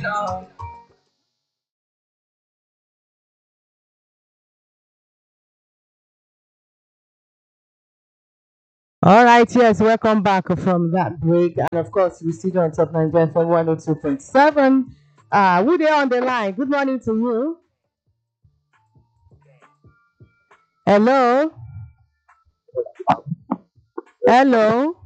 All right, yes, welcome back from that break. And of course, we still on top 9 from 102.7. Who there on the line? Good morning to you. Hello? Hello?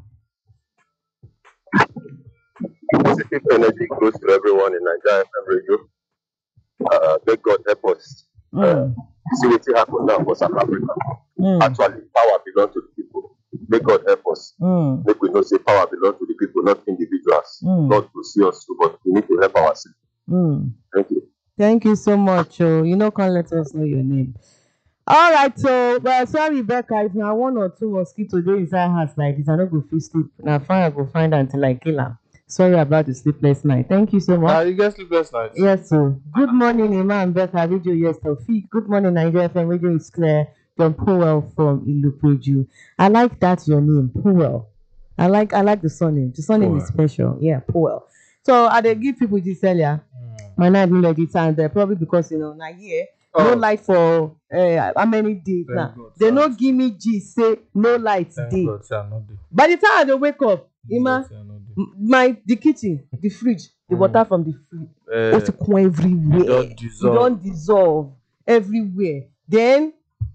Positive energy goes to everyone in Nigeria FM radio. May God help us. Mm, See what happened now for South Africa. mm, Actually, power belongs to the people. May God help us. mm, Make we not say power belongs to the people, not individuals. mm, God will see us too, but we need to help ourselves. mm. Thank you. Thank you so much. Oh, can't let us know your name. All right, so well, sorry, Becca. If now one or two mosquitoes dey inside house like this, I no go fit sleep. Now fine, I go find am until I kill am. Sorry about the sleepless night. Thank you so much. You get sleepless nights. Yes, sir. Good morning, Imam Becca Radio. Yes, Tofik. Good morning, Nigeria FM Radio is Claire from Powell from Ilupeju. I like that your name, Powell. I like the surname. The surname is special. Yeah, Powell. So I dey give people this earlier. My night no let it and probably because now here no light for how many days now. They no give me G say no light day. By the time I dey wake up, Ima, the kitchen, the fridge, the water from the fridge, also come everywhere. It don't dissolve everywhere. Then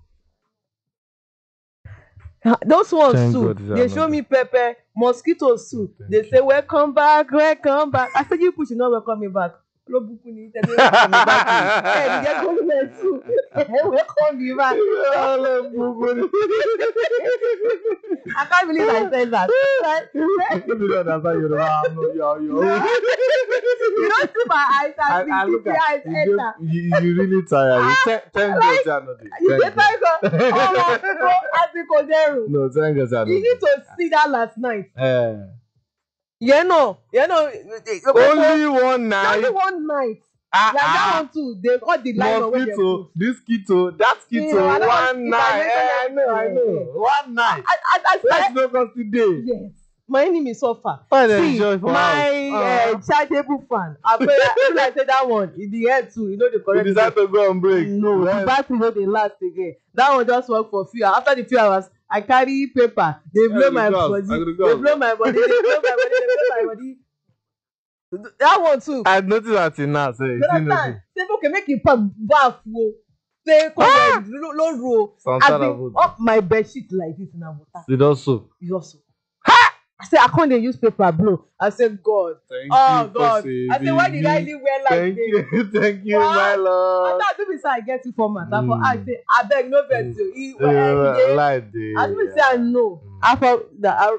those ones too, they show me pepper, mosquito soup. They say welcome back, welcome back. I said you push not welcome me back. Welcome me back. Hey, get going to welcome me back. I can't believe I said that. You don't see my eyes. I look at you really tired. Thank God you say thank God. No, thank God. You need to see that last night. Only one night. Only one night. Like that one too. They got the line when they put. This keto, that keto, one night. I know. One night. That's no cost today. Yes. My enemy suffer. See, my chargeable fan. I say that one in the head too. The correct. You decide to go on break. No, the battery no dey last again. That one just work for a few hours. After the few hours, I carry paper. They blow my body. They blow my body. That one too. I noticed that in now. Say okay, make it bath. Say low roll. I been up my bed sheet like this in water. It also. I said I can't use paper blow. I said God. Thank you God. I said why did I live well like this? Thank you, my Lord. I thought I get it format. I say I beg no vex you. I say I know. I thought that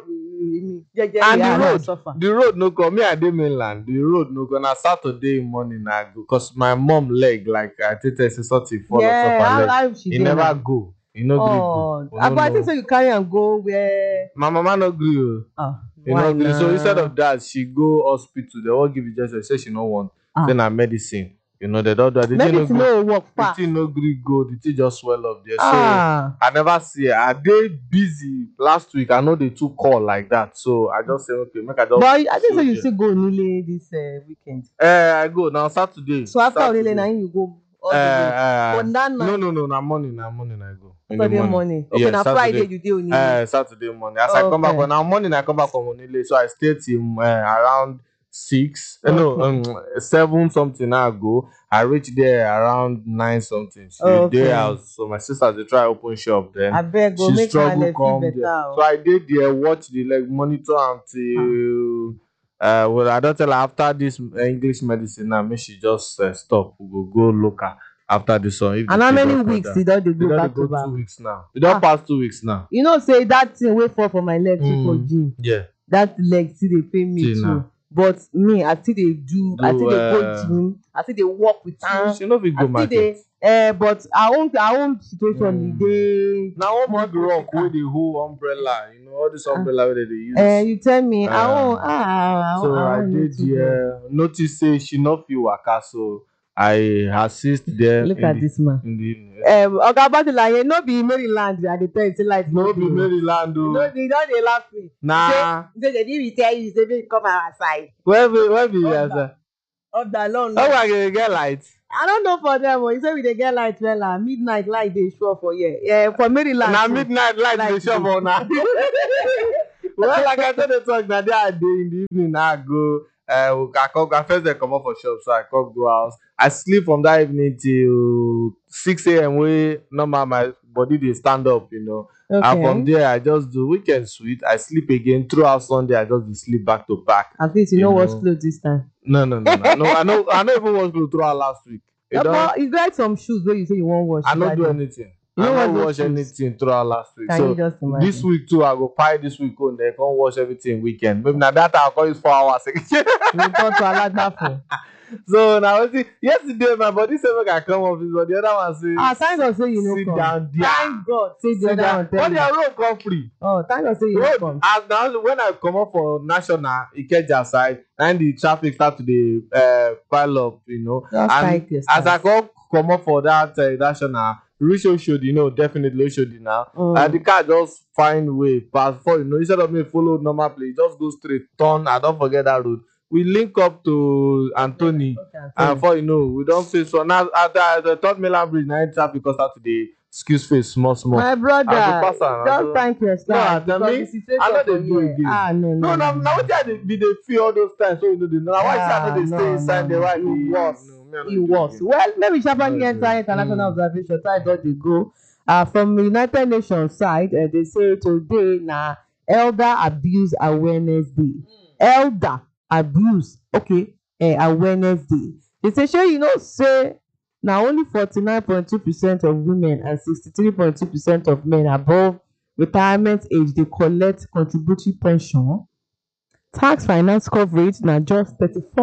the road no come. Me I dey mainland. The road no come. Na Saturday morning I go because my mom leg like I tell say something fall on top her leg. He never go. You know but I think so you carry and go where my mama no gree. You know gree. So instead of that, she go hospital. They won't give you just say she no want. Then na medicine. They don't do that. Medicine no work fast. The thing no gree go. The thing just swell up there. So I never see her. I dey busy last week. I know they took call like that. So I just say okay, make I just. But I think so you still go Nile this weekend. I go now Saturday. So after Nile now you go. But that night. No. Na morning I go. Saturday morning. Okay, na Friday you dey Onile. Saturday morning. As I come back on now morning, I come back from Onile. So I stay till around 6. 7 something. I go. I reach there around 9 something. She dey house. So my sister they try open shop then. I beg go make my leg feel better. So I did there watch the leg monitor until. Well, I don't tell her after this English medicine now. Make she just stop. We go local. After this one, and how many weeks did they go back to back? 2 weeks now. It don't pass 2 weeks now. Say that thing wey fall for my leg too for gym. Yeah. That leg still dey pain me too. Now. But me, I still dey do. I still dey go gym. I still dey work with am. She no fit go market. But our own situation dey. Now one big rock wey dey hold umbrella. All this umbrella wey they use. You tell me. So I did here. Notice say she no fit waka so. I assist there. Look at this man. Oga Batula, no be Maryland. I dey tell you, like no be Maryland. No, they don't dey laugh me. Nah. They didn't tell you. They didn't come outside. Where be outside? of the long Oh, light. I can get light. I don't know for them. You say we dey get light well. Midnight light dey sure for here. Yeah, for Maryland. Now too. midnight light Light dey show dey. for now. Well, like I told the talk, now there I day in the evening. Now I go. I first they come up for shop, so I come go house. I sleep from that evening till 6 a.m. Way normal my body they stand up, you know. And from Okay. there I just do weekend sweet. I sleep again throughout Sunday. I just dey sleep back to back. At least you You know what's know. clothes this time. No. No, I know even was good throughout last week. You don't, But you got some shoes where you say you won't wash. I don't do Like, anything. You I know don't what wash those shoes? anything throughout last week. Can So you just imagine? this week too, I go pie this week on there. Can't wash everything weekend. Maybe now that I'll call you 4 hours. You talk to Alagafo. So now yesterday my body said make I come off this, but the other one say Thank God say you know sit come. down there. Thank God say the Sit other down. one But tell you. their road come free. Oh, thank God say you know Road come. as now when I come up for national Ikeja side, and the traffic start to the pile up, you know. Just And like this. as I come up for that national, reach Oshodi, you know, definitely Oshodi now. And the car just find way pass for, you know, instead of me follow normal place, just go straight, turn, and don't forget that road. We link up to Anthony, and for you know, we don't face so now at the third mainland bridge, now traffic because start today. Excuse face, small. My brother, I go pass am, I just go- thank your star. No, tell me, I know they do again. No. No, now what I be they feel all those times, so you know, now why I know they stay inside the right? It was. No, me, I no It do was. again. Well, maybe Shabani No, enter no. international observation. Time don dey go. From the United Nations side, they say today na Elder Abuse Awareness Day. Elder Abuse, Awareness Day. They say, sure you know, say na only 49.2% of women and 63.2% of men above retirement age dey collect contributory pension. Tax finance coverage na just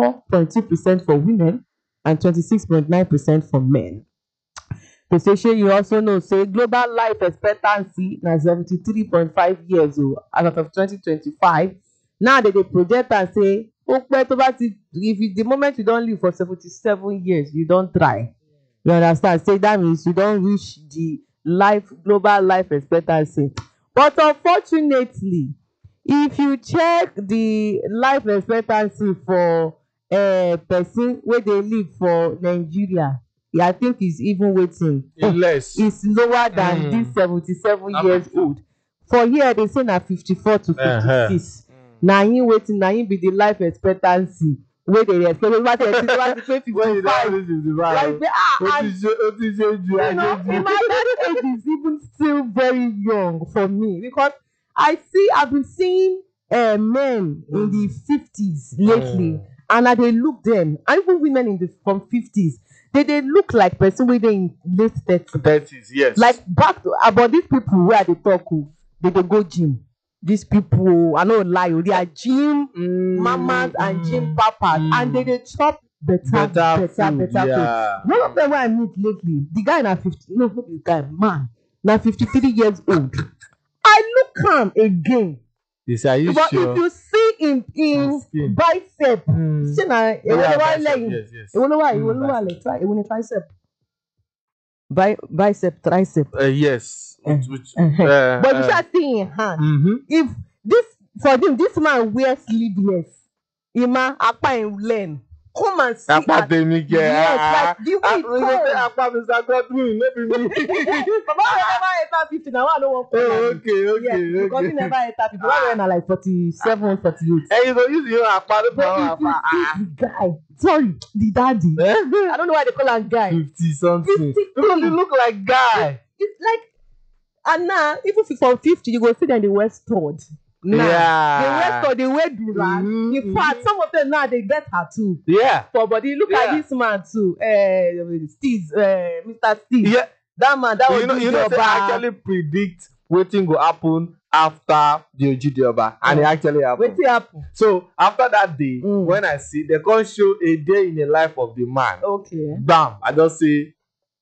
34.2% for women and 26.9% for men. They say shey you also know say global life expectancy na 73.5 years old as of 2025. Now they dey project am say ó pẹ́ tó bá ti the moment you don live for 77 years you don try. You understand? Say that means you don reach the global life expectancy. But unfortunately, if you check the life expectancy for person wey dey live for Nigeria, I think it's even wetin Less. is lower than this 77 years old. For here they say na 54 to 56. Na him be the life expectancy wey dey expect. Wey dey say 55. When you don't reach 55, Like say ó ti ṣe ju you know, my age is even still very young for me because I've been seeing men in the 50s lately, and I dey look them, and even women from 50s, they look like person wey dey in late 30s, yes. like back to about these people wey I dey talk they dey go gym. These people, I no lie, they are gym mamas and gym papas, and they chop better food. Yeah. One of them wey I meet lately, the guy na 50, no, not the guy, man, na 53 years old. I look am again. You say, are you But sure? if you see in skin. bicep, see na Yeah, ewo bicep, lẹ́yìn, yes. ewo lẹ try, ewo ni tricep, bicep, tricep. Yes. But you shall see in hand. If this man wear sleeveless, Ima apa in learn. Come and see. Apá tèmi kẹ. Yes, like the way it goes. Apá Mr. Godwin, no be me. Baba never enter 50 now. I don't want Oh, okay. Yes, because he never enter 50. Why na like 47, 48. And you go use your apá to But if you see the guy, sorry, the daddy. I don't know why they call him guy. 50 something. 50. Because you look like guy. It's like, and now, even from 50, you go see them the West Todd. Now, Yeah. the West Todd, they wear durag. In fact, some of them now, they get tattoo. Yeah. For body, look at this man too. Steve, Mr. Steve. Yeah. That man, that was You know, they actually predict wetin go happen after the Ojide Oba, and it actually happened. Wetin happen? So after that day, when I see, they come show a day in the life of the man. Okay. Bam! I just say,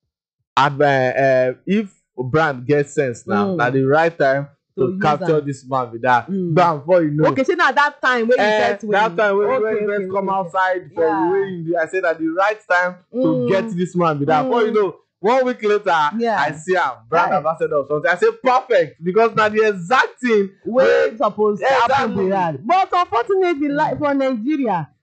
if brand get sense now, na the right time to capture this man with that. Bam! Before you know. Okay, so now that time when you get that time when you first come outside for way, I said that the right time to get this man with that. Before you know. 1 week later, I see am brand ambassador or something. I say perfect because na the exact thing wey suppose happen be that. But unfortunately, like for Nigeria,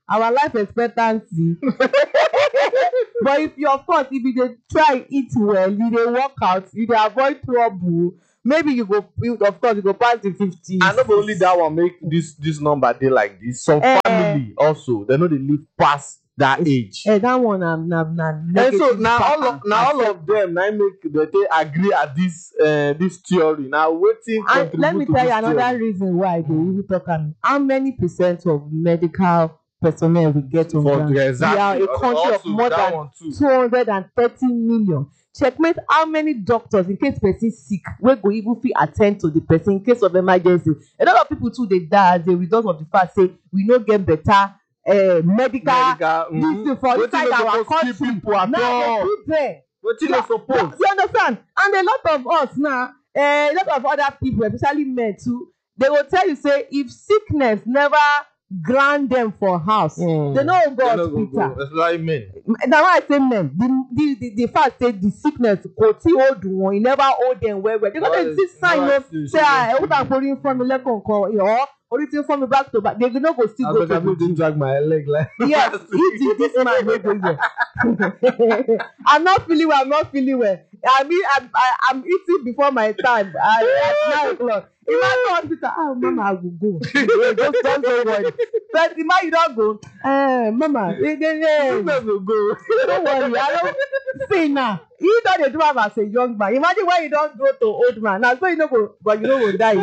our life expectancy. But if you, of course, if you dey try eat well, you dey work out, you dey avoid trouble, maybe you go, of course, you go pass the 50s. And not only that one make this number dey like this. Some family also they know they live past that age. That one na And so now all of them now make they agree at this theory. Now waiting. And let me tell you another reason why they even talk am. How many percent of medical personnel we get on ground? Exactly. We are a country of more than 230 million. Checkmate how many doctors in case person sick wey go even fit attend to the person in case of emergency. A lot of people too dey die as a result of the fact say we no get better medical this thing for inside our country. Now they put there. Suppose. You understand? And a lot of us now, a lot of other people, especially men too, they will tell you say if sickness never grant them for house, they no go hospital. Especially men. Na why I say men. The fact say the sickness go still hold one, e never hold them well. They go dey see sign of say hold am for you from lẹ́kọ̀ọ́ kan or everything from me back to back. They no go still go to the gym. Drag my leg like. Yes, this man no go here. I'm not feeling well. I mean, I'm eating before my time. At 9 o'clock. If I go hospital, mama, I will go. Just don't worry. But the man you don't go, mama, will go. Don't worry. I don't see now. You don't do am as a young man. Imagine when you don't go to old man. Now so you know go, but you know will die.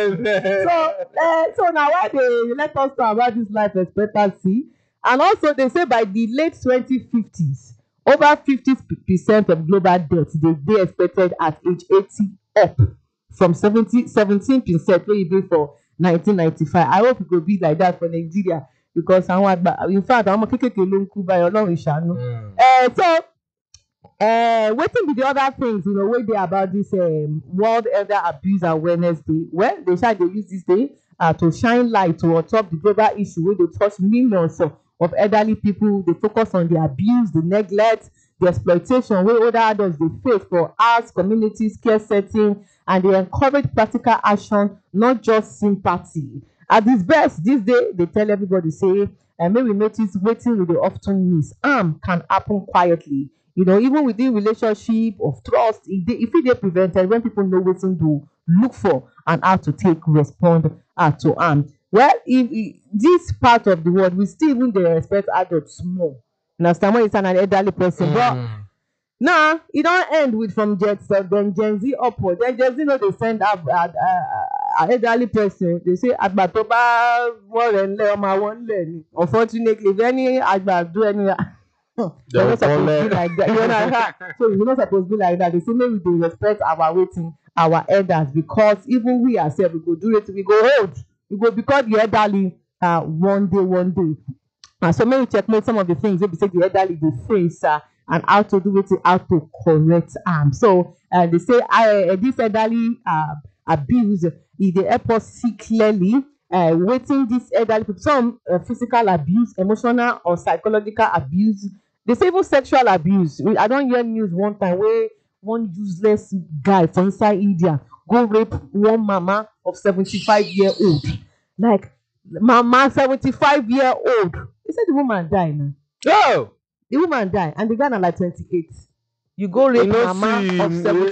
So now why they let us talk about this life expectancy, and also they say by the late 2050s, over 50% of global death they expected at age 80 up from 17% wey e be for 1995. I hope it go be like that for Nigeria because in fact àwọn ọmọ kékèké ló ń kú báyìí Ọlọ́run ìṣàánú. So wetin be the other things wey dey about this World Elder Abuse Awareness Day? Well, they dey use this day to shine light on top the global issue wey dey touch millions of elderly people. They focus on the abuse, the neglect, the exploitation wey older adults dey face for arts, communities, care setting, and they encourage practical action, not just sympathy. At its best, this day they tell everybody say, make we notice wetin we dey often miss. Harm can happen quietly. Even within relationship of trust, if it dey prevented when people know wetin to look for and how to take respond to harm. Well, if this part of the world, we still even dey respect adults more. Understand when it's an elderly person, but now e don end with from Gen Z upward. Then Gen Z no dey send an elderly person. They say àgbà tó bá wọ́n rẹ̀ ńlẹ̀ ọmọ àwọn ńlẹ̀ ni. Unfortunately, if any àgbà do any. You're not supposed to be like that. So you're not supposed to be like that. They say maybe we dey respect our elders, because even we ourselves we go do it, we go old, we go become the elderly one day. And so maybe checkmate some of the things wey be say the elderly dey face and how to do it, how to correct So they say this elderly abuse, e dey help us see clearly wetin this elderly people, some physical abuse, emotional or psychological abuse. They say even sexual abuse. I don hear news one time where one useless guy from inside India go rape one mama of 75-year-old. Like mama 75-year-old. He said the woman die now. Oh! The woman die and the guy na like 28. You go rape mama of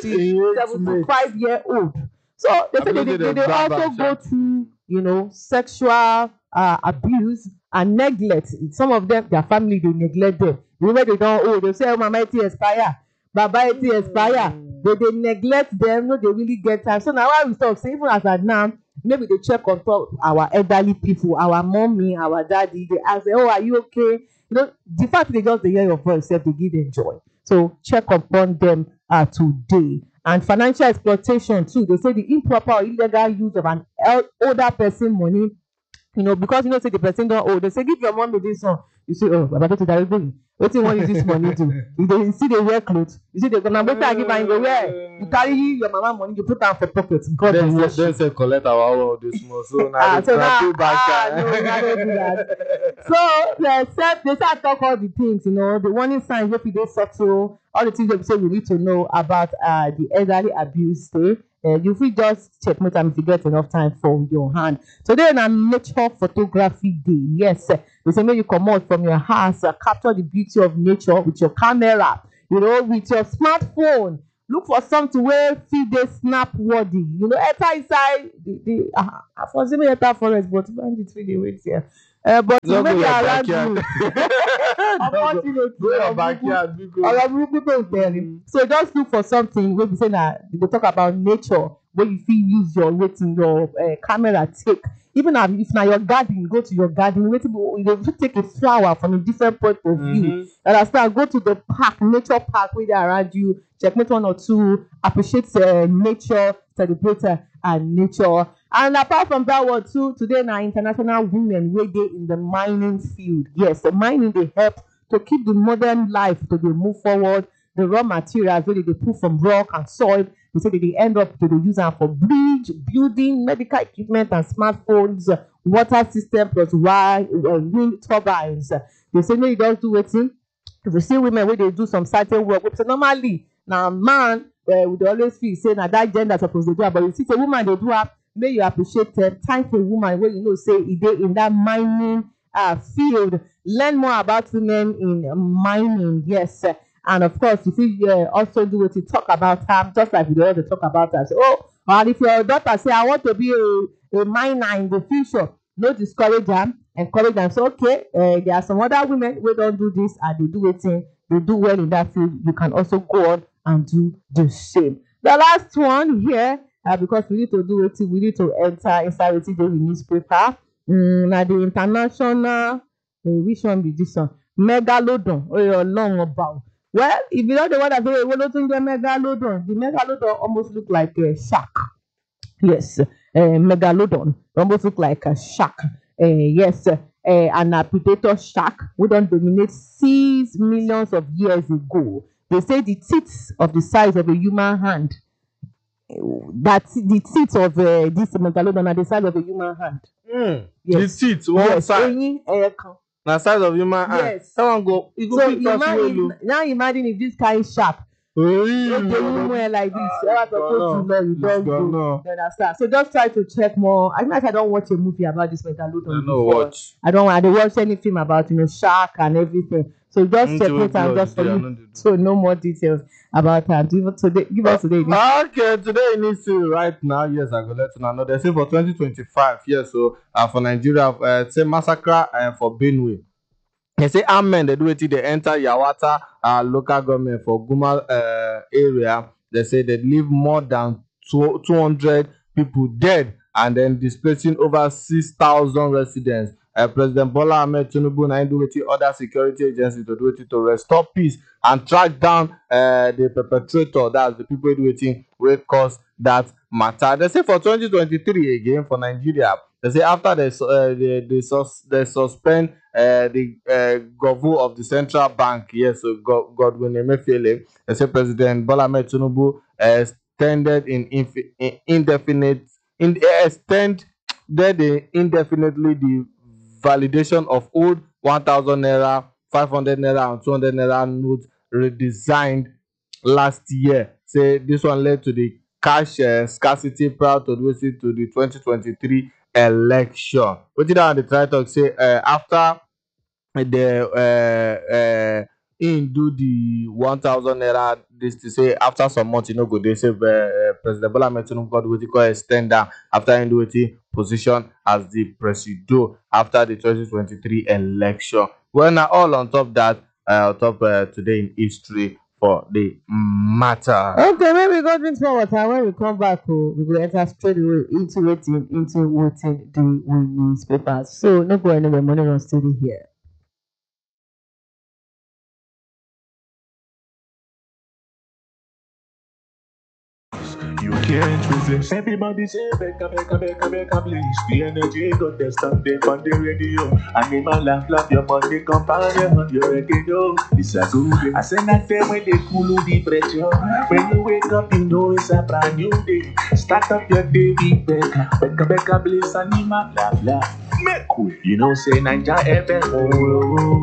75-year-old. So they say they also go through, sexual abuse and neglect. Some of them, their family, they neglect them. The way they don't they say, mama, it expire. Baba, it expire. They neglect them, no, they really get time. So now why we talk, say even as at now, maybe they check on top our elderly people, our mommy, our daddy, they ask, are you okay? The fact they just hear your voice, they give them joy. So check upon them today. And financial exploitation too. They say the improper or illegal use of an older person money, because say the person don't owe. They say give your mommy this one. You say, Baba to that going. What do you want this money to? You see they wear clothes. You see they go now. But I give and go wear. You carry your mama money. You put down for pockets. God bless you. Then say collect our own this month. So now no, I don't do that. So they start talk all the things. The warning signs. If they subtle, all the things that we say we need to know about the elderly abuse day. You will just check more time if you get enough time for your hand. Today on Nature Photography Day. Yes, They say make you come out from your house, capture the beauty of nature with your camera, with your smartphone. Look for something where fit dey snap worthy. Enter inside the I for say make enter forest, but bandit fit dey wait here. But Don't go maybe your around backyard. you. Unfortunately, Go your backyard because ọ̀rọ̀ burúkú tó ń tẹ̀lé. So just look for something wey be say na you go talk about nature wey you fit use your your camera take. Even if na your garden, go to your garden. You go fit take a flower from a different point of view. Understand? Go to the park, nature park wey dey around you. Checkmate one or two. Appreciate nature, celebrate and nature. And apart from that one too, today na International Women wey dey in the mining field. Yes, the mining dey help to keep the modern life to dey move forward. The raw materials wey dey put from rock and soil, they say they end up to dey use am for bridge, building, medical equipment and smartphones, water system plus wind turbines. They say no, you don't do wetin. If you see women wey dey do some certain work, wey say normally na man we dey always feel say na that gender suppose dey do am, but you see say woman dey do am, make you appreciate them. Thank a woman wey say e dey in that mining field. Learn more about women in mining. Yes. And of course, if you also do what you talk about them, just like we already talk about them. So, and if your daughter say, I want to be a miner in the future, no discourage them, encourage them. So, okay, there are some other women who don't do this and they do it, they do well in that field. You can also go on and do the same. The last one here, because we need to do it, we need to enter inside the daily newspaper. Now the international, which one be this one? Megalodon. Oh, you're long about. Well, if you know the one that say megalodon, the megalodon almost look like a shark. Yes, megalodon almost look like a shark. Yes, and a predator shark we don't dominate seas millions of years ago. They say the teeth of the size of a human hand. That the teeth of this megalodon are the size of a human hand. Yes. The teeth, one side. Na size of human hand. Yes. Someone go. So now imagine if this kind shark like this. You don't go. Understand? So just try to check more. I don't watch a movie about this megalodon. I don't watch any film about shark and everything. So just check it and just for you to know more details about that. Give us today. Okay, today in history right now, yes, I go let you know. They say for 2025, yes, so for Nigeria, say massacre for Benue. They say armed men, they do it, they enter Yawata local government for Guma area. They say they leave more than 200 people dead and then displacing over 6,000 residents. President Bola Ahmed Tinubu na do with other security agencies to do it to restore peace and track down the perpetrator. That's the people waiting will cause that matter. They say for 2023 again for Nigeria. They say after they suspend the governor of the central bank. Yes, so Godwin Emefiele. They say President Bola Ahmed Tinubu extended indefinitely the validation of old 1,000 naira, 500 naira, and 200 naira notes redesigned last year. Say this one led to the cash scarcity prior to the 2023 election. What did they try to say after the do the 1,000 naira this to say after some months go they say President Bola Ahmed Tinubu got what he call extend down after he position as the president after the 2023 election. Well, now all on top that today in history for the matter. Okay, maybe go drink some water. When we come back, we will enter straight away into waiting the newspapers. So no go anywhere, money run steady here. You can't resist. Everybody say, Becca, please. The energy got the Sunday on the radio. Animal laugh, your money companion. You already know it's a good day. I say that day when they cool the pressure. When you wake up, you know it's a brand new day. Start up your day with Becca, please. Animal laugh. Make cool. You know, say Niger FM.